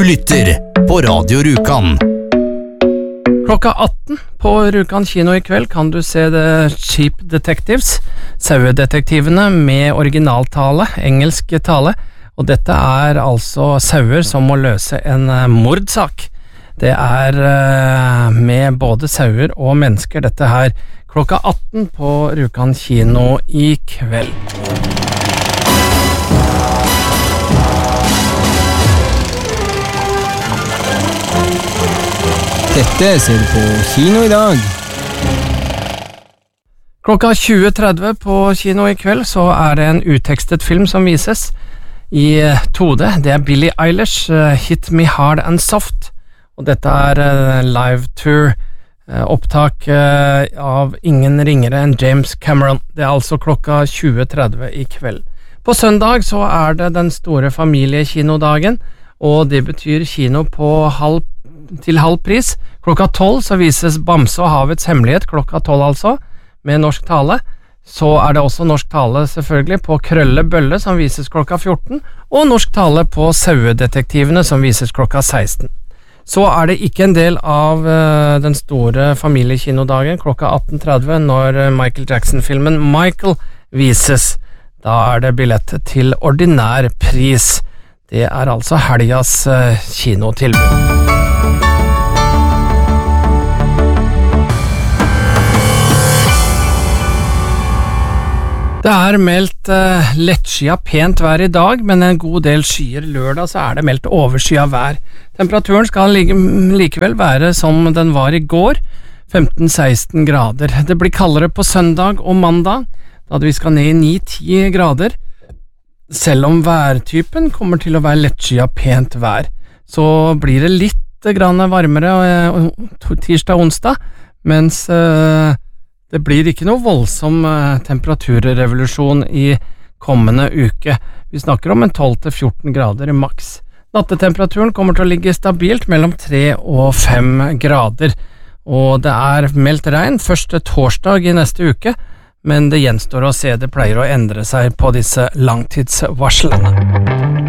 lytter på Radio Rjukan. Klokka 18 på Rjukan kino i kveld kan du se The Sheep Detectives, sauedetektivene med originaltale, engelsk tale, og dette er altså sauer som må løse en mordsak. Det er med både sauer og mennesker dette her, klokka 18 på Rjukan kino i kveld. Dette ser du på kino i dag. Klokka 20.30 på kino i kveld så er det en uttekstet film som vises i 2D. Det er Billie Eilish, Hit Me Hard and Soft, og dette er live tour, opptak av ingen ringere enn James Cameron. Det er altså klokka 20.30 i kveld. På søndag så er det den store familiekinodagen, og det betyr kino på til halv pris. Klokka 12 så vises Bamse og havets hemmelighet, klokka 12 altså, med norsk tale. Så er det også norsk tale selvfølgelig på Krølle Bølle som vises klokka 14, og norsk tale på Sauedetektivene som vises klokka 16. Så er det ikke en del av den store familiekinodagen klokka 18.30 når Michael Jackson-filmen Michael vises. Da er det billett til ordinær pris. Det er altså helgas kinotilbud. Det er meldt lettskyet pent vær i dag, men en god del skyer. Lørdag så er det meldt overskyet vær. Temperaturen skal likevel være som den var i går, 15-16 grader. Det blir kaldere på søndag og mandag, da vi skal ned i 9-10 grader. Selv om værtypen kommer til å være lettskyet pent vær, så blir det litt grann varmere tirsdag og onsdag, mens det blir ikke noe voldsom temperaturrevolusjon i kommende uke. Vi snakker om en 12-14 grader maks. Nattetemperaturen kommer til å ligge stabilt mellom 3 og 5 grader, og det er meldt regn første torsdag i neste uke, men det gjenstår å se. Det pleier å endre seg på disse langtidsvarslene.